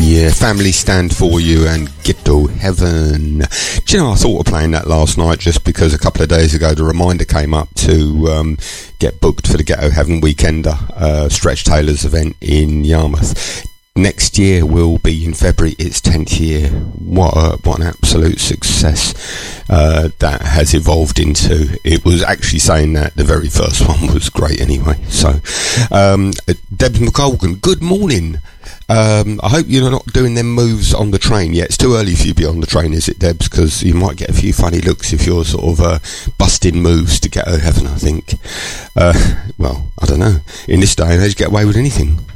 Yeah, Family Stand For You and Ghetto Heaven. Do you know, I thought of playing that last night just because a couple of days ago the reminder came up to get booked for the Ghetto Heaven Weekender, Stretch Taylor's event in Yarmouth. Next year will be in February, its 10th year. What an absolute success that has evolved into. It was actually saying that the very first one was great anyway. So, Debs McColgan, good morning. I hope you're not doing them moves on the train yet. It's too early for you to be on the train, is it, Debs? Because you might get a few funny looks if you're sort of busting moves to Ghetto Heaven, I think. Well, I don't know. In this day and age, get away with anything.